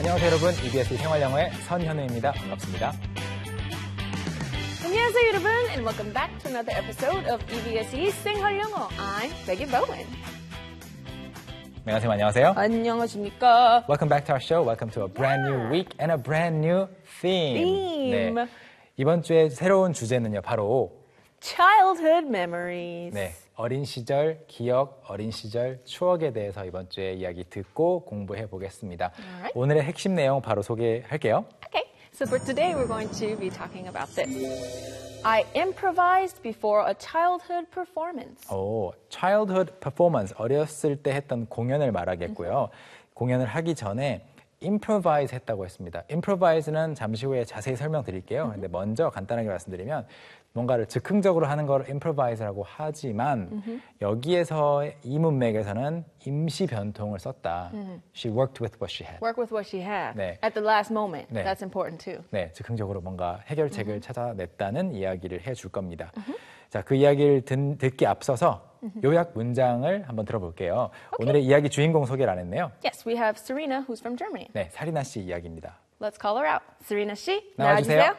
안녕하세요 여러분, EBS 생활영어의 선현우입니다. 반갑습니다. 안녕하세요 여러분, and welcome back to another episode of EBS의 생활영어. I'm Becky Bowen. 안녕하세요. 안녕하십니까. Welcome back to our show. Welcome to a brand new week and a brand new theme. 네, 이번 주에 새로운 주제는요, 바로 Childhood memories. 네, 어린 시절 기억, 어린 시절 추억에 대해서 이번 주에 이야기 듣고 공부해 보겠습니다. Alright. 오늘의 핵심 내용 바로 소개할게요. Okay, so for today we're going to be talking about this. I improvised before a childhood performance. childhood performance, 어렸을 때 했던 공연을 말하겠고요. 공연을 하기 전에 improvise 했다고 했습니다. improvise는 잠시 후에 자세히 설명드릴게요. 근데 먼저 간단하게 말씀드리면 뭔가를 즉흥적으로 하는 걸 improvise라고 하지만 여기에서 이 문맥에서는 임시 변통을 썼다. She worked with what she had. Work with what she had 네. at the last moment. 네. That's important too. 네, 즉흥적으로 뭔가 해결책을 찾아냈다는 이야기를 해줄 겁니다. 자, 그 이야기를 듣기 앞서서 요약 문장을 한번 들어볼게요. 오늘의 이야기 주인공 소개를 안 했네요. Yes, we have Serena, who's from Germany. 네, 사리나 씨 이야기입니다. Let's call her out. Serena 씨, 나와주세요.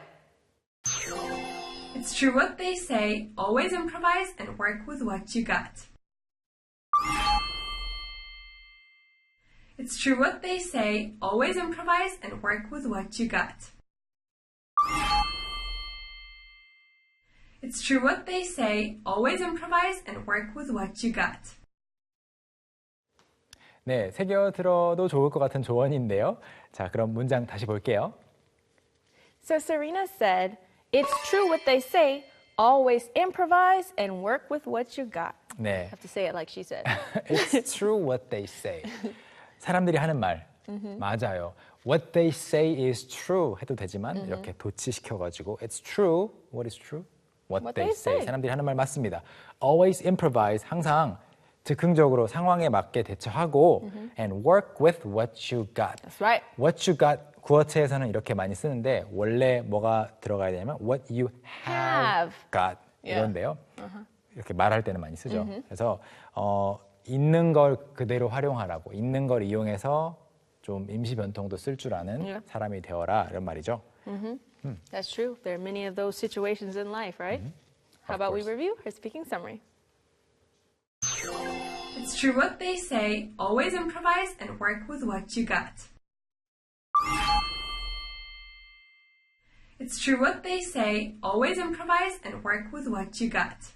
It's true what they say, always improvise and work with what you got. It's true what they say, always improvise and work with what you got. It's true what they say, always improvise and work with what you got. 네, 새겨 들어도 좋을 것 같은 조언인데요. 자, 그럼 문장 다시 볼게요. So Serena said, it's true what they say, always improvise and work with what you got. 네, I have to say it like she said. It's true what they say. 사람들이 하는 말 맞아요. What they say is true 해도 되지만 이렇게 도치시켜가지고 It's true. What is true? What they say. 사람들이 하는 말 맞습니다. Always improvise. 항상 즉흥적으로 상황에 맞게 대처하고 and work with what you got. That's right. What you got 구어체에서는 이렇게 많이 쓰는데 원래 뭐가 들어가야 되냐면 what you have got 이런데요. 이렇게 말할 때는 많이 쓰죠. 그래서 있는 걸 그대로 활용하라고, 있는 걸 이용해서 좀 임시 변통도 쓸 줄 아는 사람이 되어라 이런 말이죠. That's true. There are many of those situations in life, right? How about we review her speaking summary? It's true what they say, always improvise and work with what you got. It's true what they say, always improvise and work with what you got.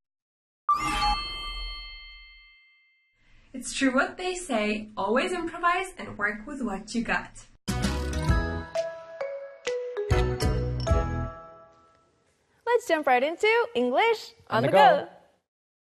It's true what they say, always improvise and work with what you got. Let's jump right into English on the go.